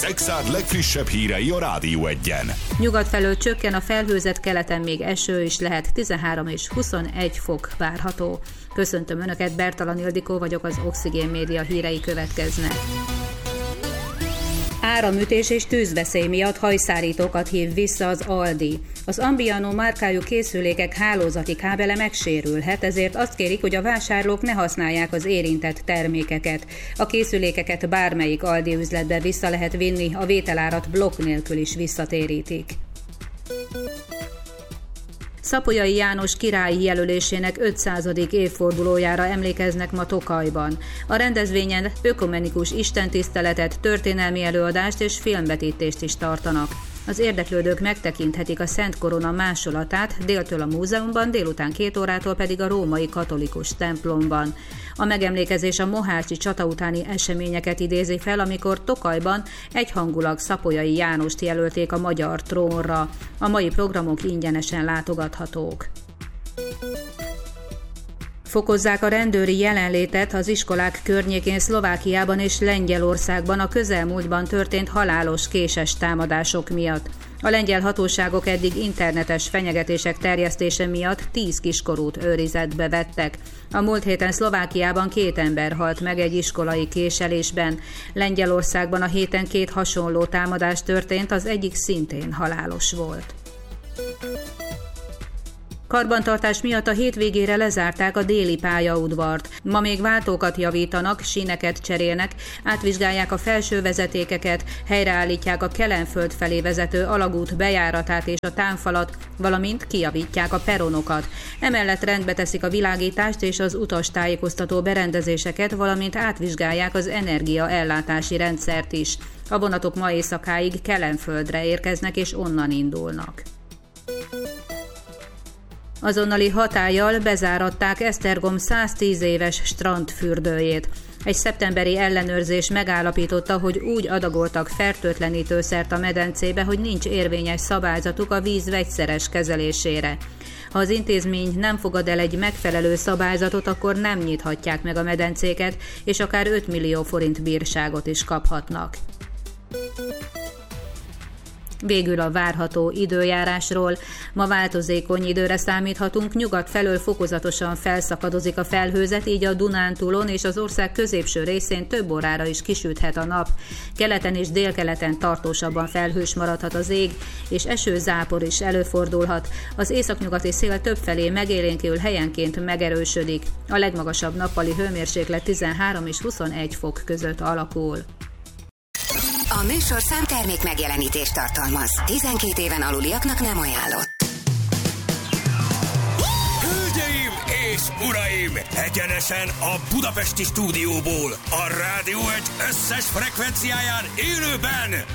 Exárd legfrissebb hírei a Rádió Egyen. Nyugat felől csökken a felhőzet, keleten még eső is lehet, 13 és 21 fok várható. Köszöntöm Önöket, Bertalan Ildikó vagyok, az Oxigén Média hírei következnek. Áramütés és tűzveszély miatt hajszárítókat hív vissza az Aldi. Az Ambiano márkájú készülékek hálózati kábele megsérülhet, ezért azt kérik, hogy a vásárlók ne használják az érintett termékeket. A készülékeket bármelyik Aldi üzletbe vissza lehet vinni, a vételárat blokk nélkül is visszatérítik. Szapolyai János király jelölésének 500. évfordulójára emlékeznek ma Tokajban. A rendezvényen ökumenikus istentiszteletet, történelmi előadást és filmvetítést is tartanak. Az érdeklődők megtekinthetik a Szent Korona másolatát déltől a múzeumban, délután 2 órától pedig a római katolikus templomban. A megemlékezés a mohácsi csata utáni eseményeket idézi fel, amikor Tokajban egyhangulag Szapolyai Jánost jelölték a magyar trónra. A mai programok ingyenesen látogathatók. Fokozzák a rendőri jelenlétet az iskolák környékén Szlovákiában és Lengyelországban a közelmúltban történt halálos késes támadások miatt. A lengyel hatóságok eddig internetes fenyegetések terjesztése miatt 10 kiskorút őrizetbe vettek. A múlt héten Szlovákiában 2 ember halt meg egy iskolai késelésben. Lengyelországban a héten 2 hasonló támadás történt, az egyik szintén halálos volt. Karbantartás miatt a hétvégére lezárták a déli pályaudvart. Ma még váltókat javítanak, síneket cserélnek, átvizsgálják a felső vezetékeket, helyreállítják a Kelenföld felé vezető alagút bejáratát és a támfalat, valamint kijavítják a peronokat. Emellett rendbe teszik a világítást és az utastájékoztató berendezéseket, valamint átvizsgálják az energiaellátási rendszert is. A vonatok ma éjszakáig Kelenföldre érkeznek és onnan indulnak. Azonnali hatállyal bezáratták Esztergom 110 éves strandfürdőjét. Egy szeptemberi ellenőrzés megállapította, hogy úgy adagoltak fertőtlenítőszert a medencébe, hogy nincs érvényes szabályzatuk a víz vegyszeres kezelésére. Ha az intézmény nem fogad el egy megfelelő szabályzatot, akkor nem nyithatják meg a medencéket, és akár 5 millió forint bírságot is kaphatnak. Végül a várható időjárásról. Ma változékony időre számíthatunk, nyugat felől fokozatosan felszakadozik a felhőzet, így a Dunántúlon és az ország középső részén több órára is kisüthet a nap. Keleten és délkeleten tartósabban felhős maradhat az ég, és eső-zápor is előfordulhat. Az északnyugati szél többfelé megélénkül, helyenként megerősödik. A legmagasabb nappali hőmérséklet 13 és 21 fok között alakul. A műsorszám termék megjelenítést tartalmaz. 12 éven aluliaknak nem ajánlott. Hölgyeim és uraim! Egyenesen a budapesti stúdióból, a Rádió Egy összes frekvenciáján élőben